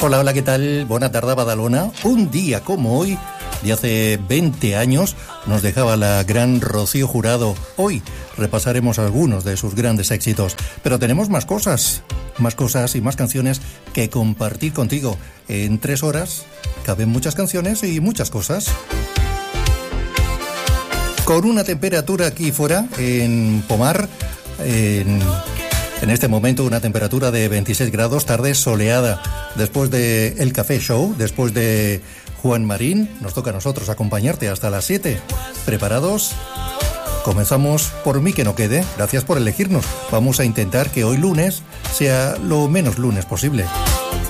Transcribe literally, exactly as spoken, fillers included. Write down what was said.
Hola, hola, ¿qué tal? Buena tarde, Badalona. Un día como hoy, de hace veinte años, nos dejaba la gran Rocío Jurado. Hoy repasaremos algunos de sus grandes éxitos, pero tenemos más cosas, más cosas y más canciones que compartir contigo. En tres horas caben muchas canciones y muchas cosas. Con una temperatura aquí fuera, en Pomar, en... En este momento una temperatura de veintiséis grados, tarde soleada. Después de El Café Show, después de Juan Marín, nos toca a nosotros acompañarte hasta las siete. ¿Preparados? Comenzamos por mí que no quede. Gracias por elegirnos. Vamos a intentar que hoy lunes sea lo menos lunes posible.